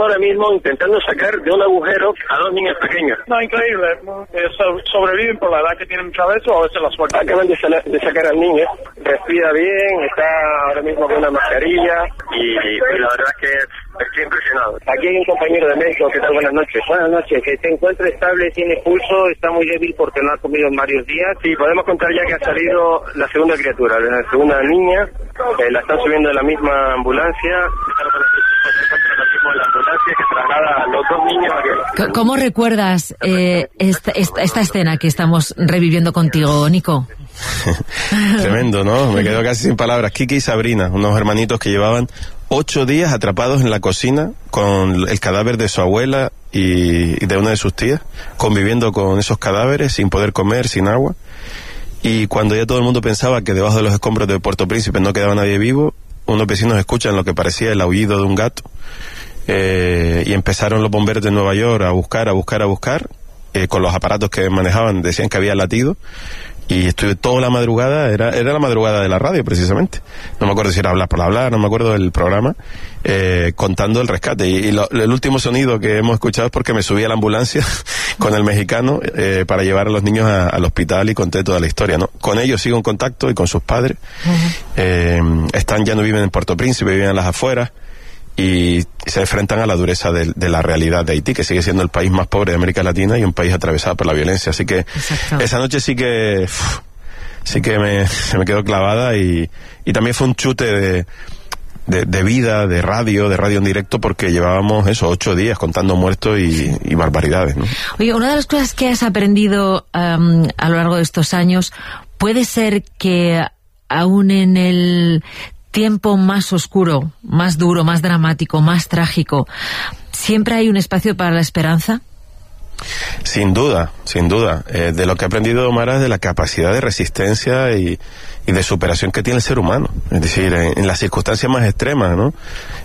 ahora mismo intentando sacar de un agujero a 2 niñas pequeñas. No, increíble. Sobreviven por la edad que tienen muchas veces o a veces la suerte. Acaban de sacar al niño, respira bien, está ahora mismo con una mascarilla y la verdad es que estoy impresionado. Aquí hay un compañero de médico. ¿Qué tal? Buenas noches. Buenas noches. Que se encuentra estable, tiene pulso, está muy débil porque no ha comido en varios días. Sí, podemos contar ya que ha salido la segunda criatura, la segunda niña. La están subiendo en la misma ambulancia. La ambulancia que traslada a los 2 niños. ¿Cómo recuerdas esta escena que estamos reviviendo contigo, Nico? Tremendo, ¿no? Me quedo casi sin palabras. Kiki y Sabrina, unos hermanitos que llevaban 8 días atrapados en la cocina con el cadáver de su abuela y de una de sus tías, conviviendo con esos cadáveres sin poder comer, sin agua. Y cuando ya todo el mundo pensaba que debajo de los escombros de Puerto Príncipe no quedaba nadie vivo, unos vecinos escuchan lo que parecía el aullido de un gato, y empezaron los bomberos de Nueva York a buscar, con los aparatos que manejaban, decían que había latido. Y estuve toda la madrugada, era la madrugada de la radio precisamente, no me acuerdo si era Hablar por Hablar, no me acuerdo del programa, contando el rescate. Y el último sonido que hemos escuchado es porque me subí a la ambulancia con el mexicano para llevar a los niños al hospital y conté toda la historia, ¿no? Con ellos sigo en contacto y con sus padres. Ya no viven en Puerto Príncipe, viven en las afueras y se enfrentan a la dureza de la realidad de Haití, que sigue siendo el país más pobre de América Latina y un país atravesado por la violencia. Así que esa noche sí que se me quedó clavada y también fue un chute de vida, de radio en directo, porque llevábamos 8 días contando muertos y barbaridades, ¿no? Oye, una de las cosas que has aprendido a lo largo de estos años, puede ser que aún en el tiempo más oscuro, más duro, más dramático, más trágico, ¿siempre hay un espacio para la esperanza? Sin duda. De lo que he aprendido, Mara, es de la capacidad de resistencia y de superación que tiene el ser humano. Es decir, en las circunstancias más extremas, ¿no?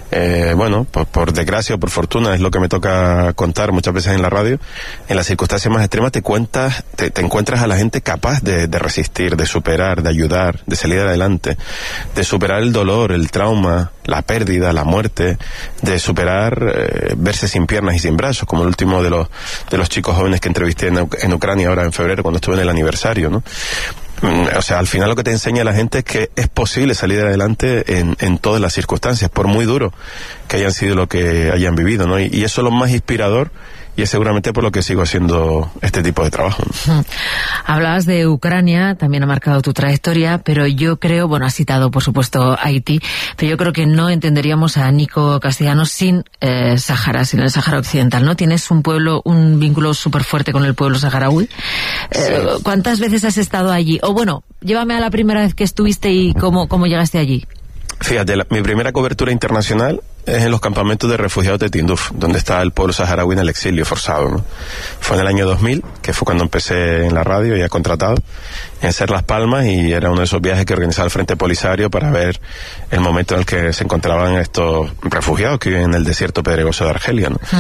Por desgracia o por fortuna, es lo que me toca contar muchas veces en la radio. En las circunstancias más extremas te encuentras a la gente capaz de resistir, de superar, de ayudar, de salir adelante, de superar el dolor, el trauma, la pérdida, la muerte, de superar verse sin piernas y sin brazos, como el último de los chicos jóvenes que entrevisté en Ucrania ahora en febrero, cuando estuve en el aniversario, ¿no? O sea, al final lo que te enseña la gente es que es posible salir adelante en todas las circunstancias, por muy duro que hayan sido lo que hayan vivido, ¿no? Y eso es lo más inspirador, y es seguramente por lo que sigo haciendo este tipo de trabajo. Hablabas de Ucrania, también ha marcado tu trayectoria, pero yo creo, has citado por supuesto Haití, pero yo creo que no entenderíamos a Nico Castellanos sin Sáhara, sin el Sáhara Occidental, ¿no? Tienes un vínculo súper fuerte con el pueblo saharaui. Sí. ¿Cuántas veces has estado allí? Llévame a la primera vez que estuviste y cómo llegaste allí. Fíjate, mi primera cobertura internacional es en los campamentos de refugiados de Tinduf, donde está el pueblo saharaui en el exilio forzado, ¿no? Fue en el año 2000, que fue cuando empecé en la radio, ya contratado, en Ser Las Palmas, y era uno de esos viajes que organizaba el Frente Polisario para ver el momento en el que se encontraban estos refugiados que viven en el desierto pedregoso de Argelia, ¿no?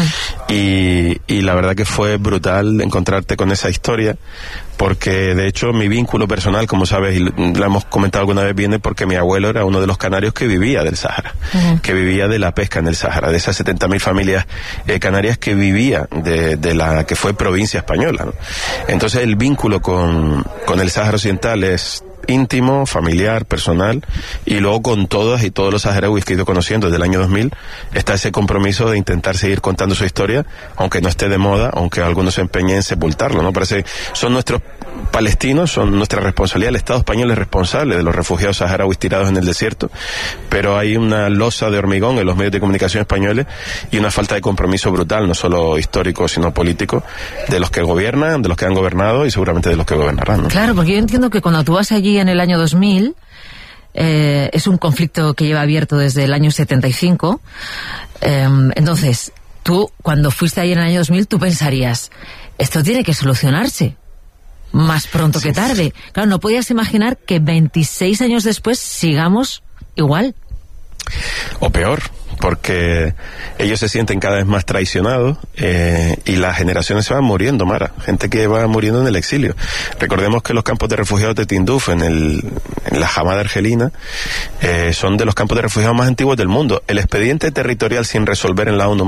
Y la verdad que fue brutal encontrarte con esa historia, porque de hecho mi vínculo personal, como sabes, y lo hemos comentado alguna vez, viene porque mi abuelo era uno de los canarios que vivía del Sáhara, que vivía de la pesca en el Sáhara, de esas 70.000 familias canarias que vivía de la que fue provincia española, ¿no? Entonces el vínculo con el Sáhara Occidental es íntimo, familiar, personal, y luego con todas y todos los saharauis que he ido conociendo desde el año 2000 está ese compromiso de intentar seguir contando su historia, aunque no esté de moda, aunque algunos se empeñen en sepultarlo, ¿no? Parece, son nuestros palestinos, son nuestra responsabilidad. El Estado español es responsable de los refugiados saharauis tirados en el desierto, pero hay una losa de hormigón en los medios de comunicación españoles y una falta de compromiso brutal, no solo histórico sino político, de los que gobiernan, de los que han gobernado y seguramente de los que gobernarán, ¿no? Claro, porque yo entiendo que cuando tú vas allí en el año 2000, es un conflicto que lleva abierto desde el año 75, entonces tú cuando fuiste allí en el año 2000 tú pensarías, esto tiene que solucionarse más pronto que tarde. Claro, no podías imaginar que 26 años después sigamos igual. O peor, porque ellos se sienten cada vez más traicionados y las generaciones se van muriendo, Mara. Gente que va muriendo en el exilio. Recordemos que los campos de refugiados de Tinduf, en la Hamada argelina, son de los campos de refugiados más antiguos del mundo. El expediente territorial sin resolver en la ONU